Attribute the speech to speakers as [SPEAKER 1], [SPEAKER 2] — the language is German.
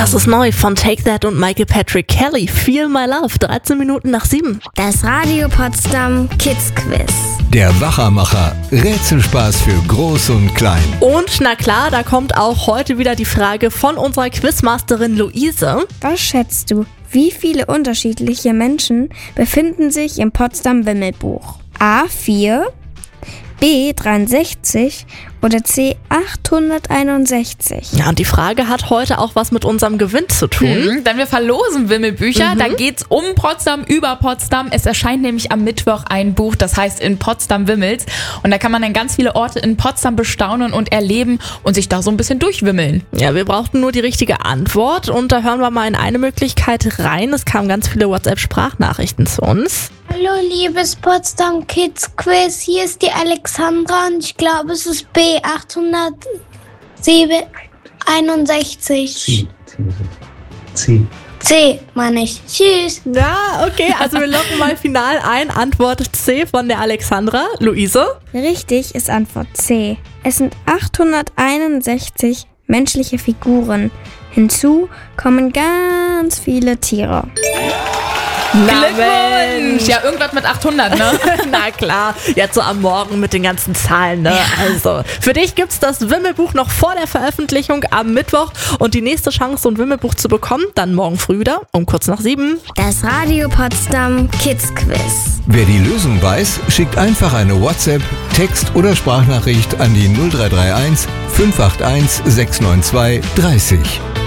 [SPEAKER 1] Das ist neu von Take That und Michael Patrick Kelly. Feel My Love, 13 Minuten nach 7.
[SPEAKER 2] Das Radio Potsdam Kids Quiz.
[SPEAKER 3] Der Wachermacher. Rätselspaß für Groß und Klein.
[SPEAKER 1] Und na klar, da kommt auch heute wieder die Frage von unserer Quizmasterin Luise.
[SPEAKER 2] Was schätzt du? Wie viele unterschiedliche Menschen befinden sich im Potsdam-Wimmelbuch? A 4, B 63 oder C 861?
[SPEAKER 1] Ja, und die Frage hat heute auch was mit unserem Gewinn zu tun.
[SPEAKER 4] Denn wir verlosen Wimmelbücher. Da geht's um Potsdam, über Potsdam. Es erscheint nämlich am Mittwoch ein Buch, das heißt In Potsdam wimmelt's. Und da kann man dann ganz viele Orte in Potsdam bestaunen und erleben und sich da so ein bisschen durchwimmeln.
[SPEAKER 1] Ja, wir brauchten nur die richtige Antwort und da hören wir mal in eine Möglichkeit rein. Es kamen ganz viele WhatsApp-Sprachnachrichten zu uns.
[SPEAKER 5] Hallo liebes Potsdam Kids Quiz, hier ist die Alexandra und ich glaube es ist B 861. C, meine ich. Tschüss.
[SPEAKER 1] Ja, okay, also wir locken mal final ein. Antwort C von der Alexandra. Luise?
[SPEAKER 2] Richtig ist Antwort C. Es sind 861 menschliche Figuren. Hinzu kommen ganz viele Tiere.
[SPEAKER 4] Glückwunsch! Ja, irgendwas mit 800, ne?
[SPEAKER 1] Na klar, jetzt so am Morgen mit den ganzen Zahlen, ne? Also, für dich gibt's das Wimmelbuch noch vor der Veröffentlichung am Mittwoch und die nächste Chance, so ein Wimmelbuch zu bekommen, dann morgen früh wieder um kurz nach 7.
[SPEAKER 2] Das Radio Potsdam Kids Quiz.
[SPEAKER 3] Wer die Lösung weiß, schickt einfach eine WhatsApp, Text- oder Sprachnachricht an die 0331 581 692 30.